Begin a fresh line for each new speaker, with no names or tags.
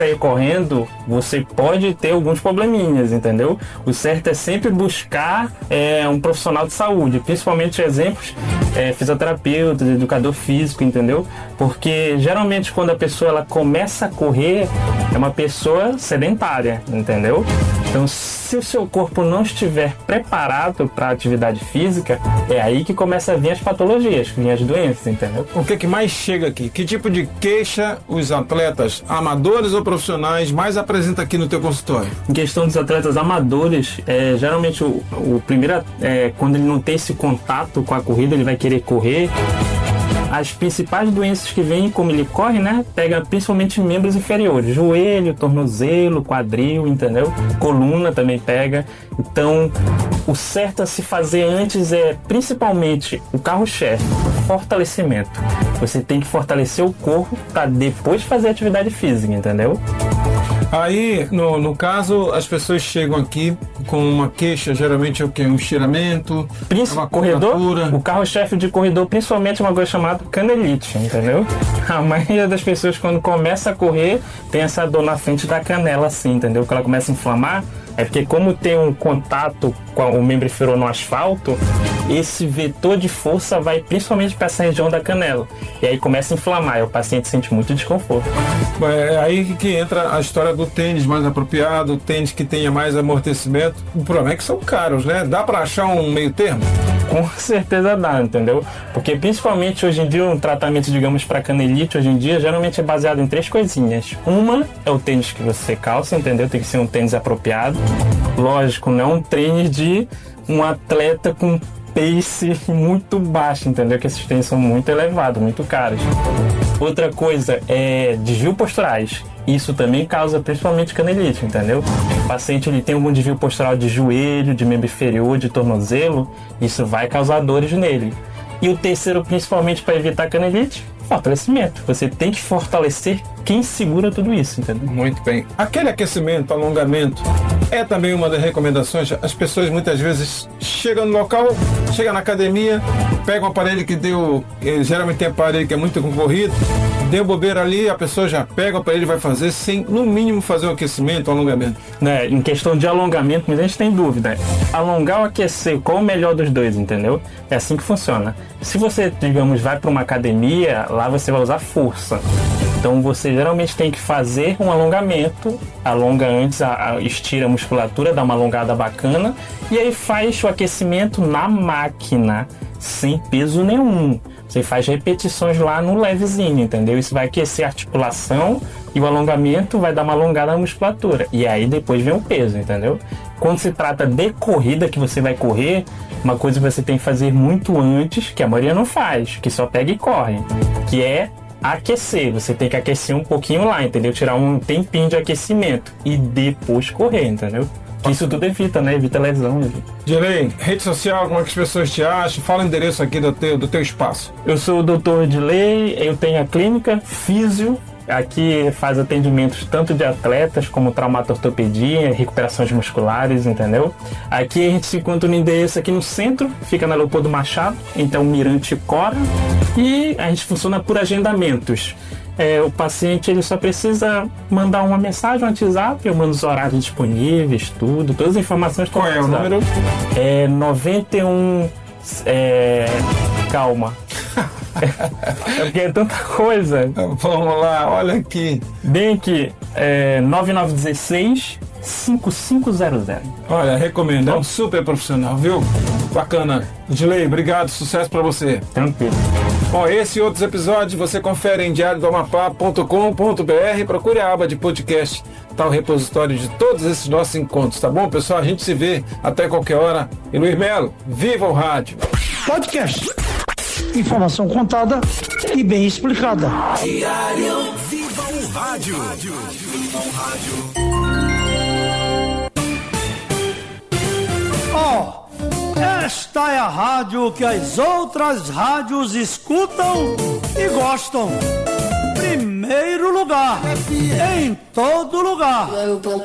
sair correndo, você pode ter alguns probleminhas, entendeu? O certo é sempre buscar um profissional de saúde, principalmente exemplos, fisioterapeuta, educador físico, entendeu? Porque geralmente quando a pessoa ela começa a correr, é uma pessoa sedentária, entendeu? Então, se o seu corpo não estiver preparado para a atividade física, é aí que começa a vir as patologias, vir as doenças, entendeu?
O que mais chega aqui? Que tipo de queixa os atletas amadores ou profissionais mais apresentam aqui no teu consultório?
Em questão dos atletas amadores, geralmente o primeiro, quando ele não tem esse contato com a corrida, ele vai querer correr. As principais doenças que vêm, como ele corre, né? Pega principalmente membros inferiores. Joelho, tornozelo, quadril, entendeu? Coluna também pega. Então, o certo a se fazer antes é, principalmente, o carro-chefe, fortalecimento. Você tem que fortalecer o corpo para depois fazer atividade física, entendeu?
Aí, no caso, as pessoas chegam aqui com uma queixa, geralmente é o quê? Um estiramento, uma
corredor,
contratura.
o carro-chefe de corredor, principalmente, é uma coisa chamada canelite, entendeu? A maioria das pessoas, quando começa a correr, tem essa dor na frente da canela, assim, entendeu? Que ela começa a inflamar. É porque como tem um contato com o membro inferior no asfalto, esse vetor de força vai principalmente para essa região da canela. E aí começa a inflamar e o paciente sente muito desconforto.
É aí que entra a história do tênis mais apropriado, o tênis que tenha mais amortecimento. O problema é que são caros, né? Dá para achar um meio termo?
Com certeza dá, entendeu? Porque principalmente hoje em dia, um tratamento, digamos, para canelite, hoje em dia, geralmente é baseado em 3 coisinhas. Uma é o tênis que você calça, entendeu? Tem que ser um tênis apropriado. Lógico, não é um tênis de um atleta com pace muito baixo, entendeu? Que esses tênis são muito elevados, muito caros. Outra coisa é desvio posturais. Isso também causa principalmente canelite, entendeu? O paciente ele tem algum desvio postural de joelho, de membro inferior, de tornozelo, isso vai causar dores nele. E o terceiro, principalmente para evitar canelite, fortalecimento. Você tem que fortalecer quem segura tudo isso, entendeu?
Muito bem. Aquele aquecimento, alongamento, é também uma das recomendações. As pessoas muitas vezes chegam no local, chegam na academia, pegam um aparelho que deu, geralmente tem aparelho que é muito concorrido, deu bobeira ali, a pessoa já pega o aparelho e vai fazer sem, no mínimo, fazer um aquecimento, um alongamento.
Em questão de alongamento, mas a gente tem dúvida. Alongar ou aquecer, qual o melhor dos dois, entendeu? É assim que funciona. Se você, digamos, vai para uma academia, lá você vai usar força. Então você geralmente tem que fazer um alongamento, alonga antes, estira a musculatura, dá uma alongada bacana, e aí faz o aquecimento na máquina, sem peso nenhum. Você faz repetições lá no levezinho, entendeu? Isso vai aquecer a articulação e o alongamento vai dar uma alongada na musculatura. E aí depois vem o peso, entendeu? Quando se trata de corrida que você vai correr, uma coisa que você tem que fazer muito antes, que a maioria não faz, que só pega e corre, que é aquecer. Você tem que aquecer um pouquinho lá, entendeu? Tirar um tempinho de aquecimento e depois correr, entendeu? Isso tudo evita, né? Evita lesão.
Dilei, rede social, como é que as pessoas te acham? Fala o endereço aqui do teu espaço.
Eu sou o Dr. Dilei, eu tenho a clínica Físio. Aqui faz atendimentos tanto de atletas como traumatortopedia, recuperações musculares, entendeu? Aqui a gente se encontra no endereço aqui no centro, fica na Leopoldo Machado, então Mirante Cora, e a gente funciona por agendamentos. O paciente ele só precisa mandar uma mensagem, um WhatsApp, eu mando os horários disponíveis, tudo, todas as informações.
Qual é o número?
91... Calma. É porque é tanta coisa.
Vamos lá, olha aqui.
Bem aqui, 9916 5500.
Olha, recomendo, é um super profissional, viu? Bacana. Dilei, obrigado, sucesso pra você.
Tranquilo.
Bom, esse e outros episódios você confere em diariodoamapá.com.br. Procure a aba de podcast, tá o repositório de todos esses nossos encontros, tá bom, pessoal? A gente se vê até qualquer hora. E Luiz Melo, viva o rádio!
Podcast. Informação contada e bem explicada.
Diário Viva o Rádio. Viva o Rádio.
Esta é a rádio que as outras rádios escutam e gostam. Primeiro lugar, em todo lugar.